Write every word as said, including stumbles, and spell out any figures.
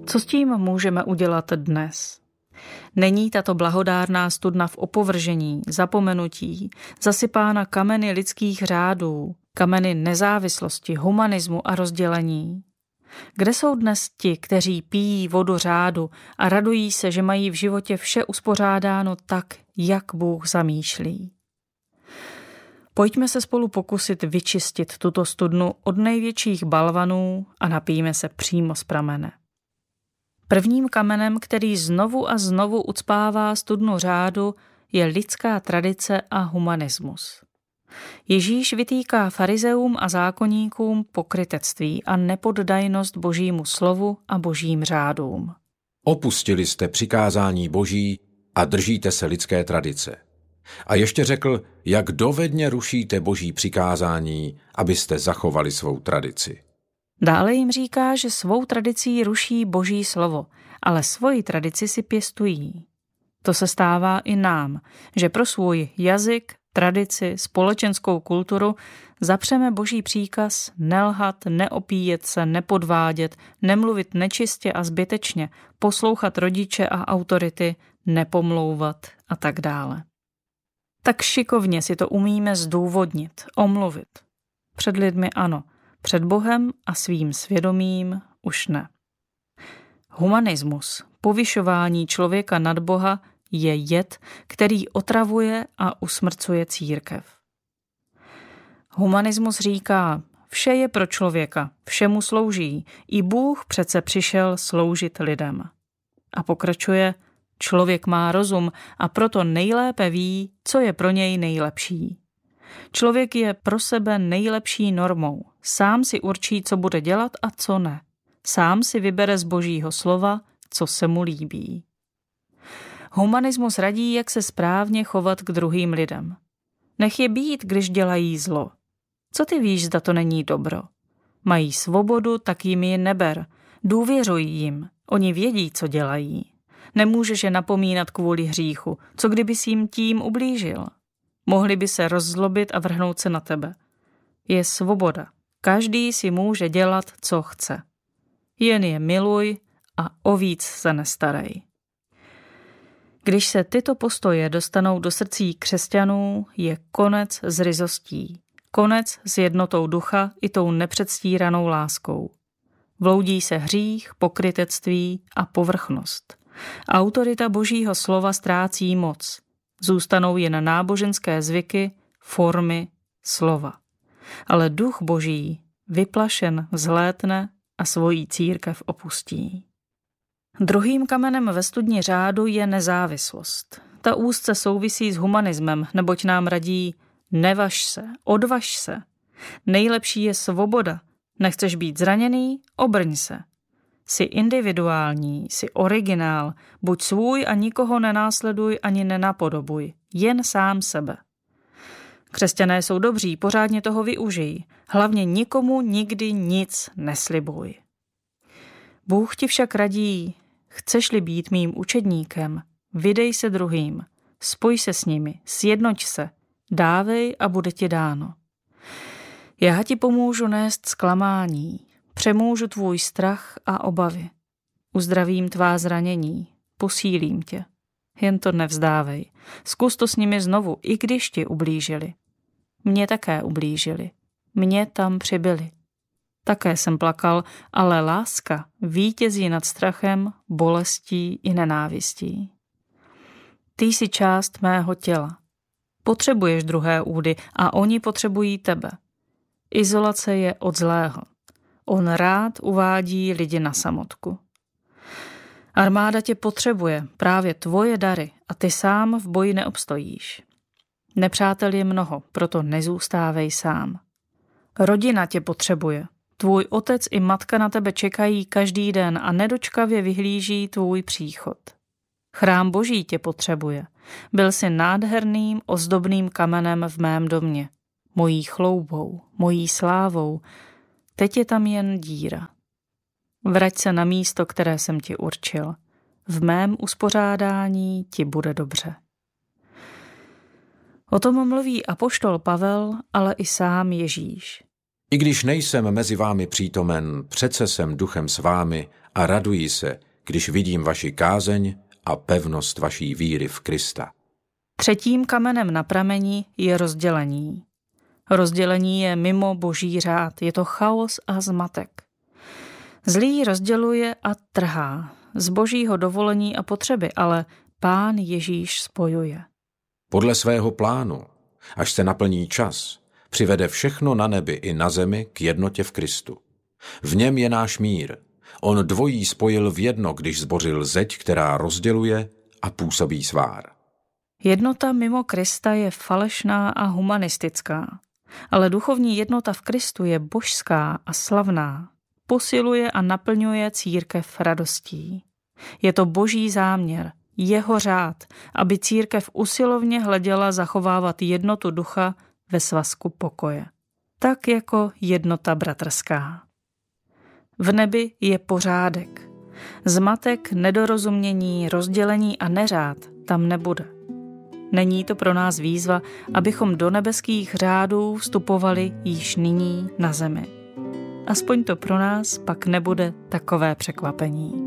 Co s tím můžeme udělat dnes? Není tato blahodárná studna v opovržení, zapomenutí, zasypána kameny lidských řádů, kameny nezávislosti, humanismu a rozdělení? Kde jsou dnes ti, kteří pijí vodu řádu a radují se, že mají v životě vše uspořádáno tak, jak Bůh zamýšlí? Pojďme se spolu pokusit vyčistit tuto studnu od největších balvanů a napijme se přímo z pramene. Prvním kamenem, který znovu a znovu ucpává studnu řádu, je lidská tradice a humanismus. Ježíš vytýká farizeům a zákonníkům pokrytectví a nepoddajnost Božímu slovu a Božím řádům. Opustili jste přikázání Boží a držíte se lidské tradice. A ještě řekl, jak dovedně rušíte Boží přikázání, abyste zachovali svou tradici. Dále jim říká, že svou tradicí ruší Boží slovo, ale svoji tradici si pěstují. To se stává i nám, že pro svůj jazyk, tradici, společenskou kulturu zapřeme Boží příkaz nelhat, neopíjet se, nepodvádět, nemluvit nečistě a zbytečně, poslouchat rodiče a autority, nepomlouvat a tak dále. Tak šikovně si to umíme zdůvodnit, omluvit. Před lidmi ano, před Bohem a svým svědomím už ne. Humanismus, povyšování člověka nad Boha, je jed, který otravuje a usmrcuje církev. Humanismus říká, vše je pro člověka, všemu slouží, i Bůh přece přišel sloužit lidem. A pokračuje, člověk má rozum a proto nejlépe ví, co je pro něj nejlepší. Člověk je pro sebe nejlepší normou, sám si určí, co bude dělat a co ne. Sám si vybere z Božího slova, co se mu líbí. Humanismus radí, jak se správně chovat k druhým lidem. Nech je být, když dělají zlo. Co ty víš, zda to není dobro? Mají svobodu, tak jim ji neber. Důvěřuj jim, oni vědí, co dělají. Nemůžeš je napomínat kvůli hříchu, co kdyby jsi jim tím ublížil? Mohli by se rozzlobit a vrhnout se na tebe. Je svoboda. Každý si může dělat, co chce. Jen je miluj a o víc se nestarej. Když se tyto postoje dostanou do srdcí křesťanů, je konec s ryzostí. Konec s jednotou ducha i tou nepředstíranou láskou. Vloudí se hřích, pokrytectví a povrchnost. Autorita Božího slova ztrácí moc. Zůstanou jen náboženské zvyky, formy, slova. Ale duch Boží, vyplašen, vzlétne a svojí církev opustí. Druhým kamenem ve studni řádu je nezávislost. Ta úzce souvisí s humanismem, neboť nám radí nevaž se, odvaž se. Nejlepší je svoboda. Nechceš být zraněný? Obrň se. Jsi individuální, jsi originál, buď svůj a nikoho nenásleduj ani nenapodobuj, jen sám sebe. Křesťané jsou dobří, pořádně toho využij, hlavně nikomu nikdy nic neslibuj. Bůh ti však radí, chceš-li být mým učedníkem, vydej se druhým, spoj se s nimi, sjednoť se, dávej a bude ti dáno. Já ti pomůžu nést zklamání, přemůžu tvůj strach a obavy. Uzdravím tvá zranění, posílím tě. Jen to nevzdávej. Zkus to s nimi znovu, i když ti ublížili. Mně také ublížili. Mně tam přibyli. Také jsem plakal, ale láska vítězí nad strachem, bolestí i nenávistí. Ty jsi část mého těla. Potřebuješ druhé údy a oni potřebují tebe. Izolace je od zlého. On rád uvádí lidi na samotku. Armáda tě potřebuje, právě tvoje dary, a ty sám v boji neobstojíš. Nepřátel je mnoho, proto nezůstávej sám. Rodina tě potřebuje. Tvůj otec i matka na tebe čekají každý den a nedočkavě vyhlíží tvůj příchod. Chrám Boží tě potřebuje. Byl jsi nádherným, ozdobným kamenem v mém domě. Mojí chloubou, mojí slávou. Teď je tam jen díra. Vrať se na místo, které jsem ti určil. V mém uspořádání ti bude dobře. O tom mluví apoštol Pavel, ale i sám Ježíš. I když nejsem mezi vámi přítomen, přece jsem duchem s vámi a raduji se, když vidím vaši kázeň a pevnost vaší víry v Krista. Třetím kamenem na prameni je rozdělení. Rozdělení je mimo boží řád, je to chaos a zmatek. Zlý rozděluje a trhá, z božího dovolení a potřeby, ale Pán Ježíš spojuje. Podle svého plánu, až se naplní čas, přivede všechno na nebi i na zemi k jednotě v Kristu. V něm je náš mír. On dvojí spojil v jedno, když zbořil zeď, která rozděluje a působí svár. Jednota mimo Krista je falešná a humanistická, ale duchovní jednota v Kristu je božská a slavná. Posiluje a naplňuje církev radostí. Je to boží záměr, jeho řád, aby církev usilovně hleděla zachovávat jednotu ducha ve svazku pokoje. Tak jako jednota bratrská. V nebi je pořádek. Zmatek, nedorozumění, rozdělení a neřád tam nebude. Není to pro nás výzva, abychom do nebeských řádů vstupovali již nyní na zemi. Aspoň to pro nás pak nebude takové překvapení.